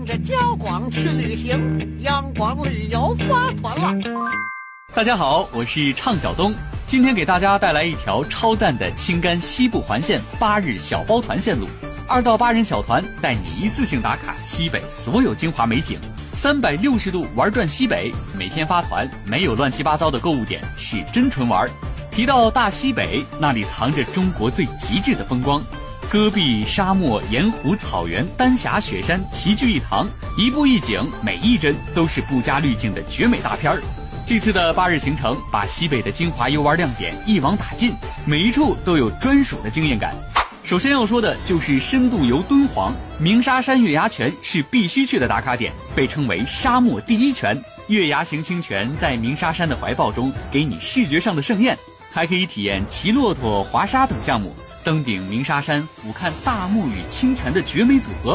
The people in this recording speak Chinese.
着焦光去旅行，阳光旅游发团了。 大家好，我是畅晓东，今天给大家带来一条超赞的青甘西部环线8日小包团线路，2到8人小团带你一次性打卡西北所有精华美景，360度玩转西北，每天发团，没有乱七八糟的购物点，是真纯玩。提到大西北，那里藏着中国最极致的风光，戈壁、沙漠、盐湖、草原、丹霞、雪山齐聚一堂，一步一景，每一帧都是不加滤镜的绝美大片儿。这次的8日行程把西北的精华游玩亮点一网打尽，每一处都有专属的经验感。首先要说的就是深度游敦煌，鸣沙山月牙泉是必须去的打卡点，被称为沙漠第一泉。月牙形清泉在鸣沙山的怀抱中，给你视觉上的盛宴，还可以体验骑骆驼、滑沙等项目，登顶鸣沙山，俯瞰大漠与清泉的绝美组合。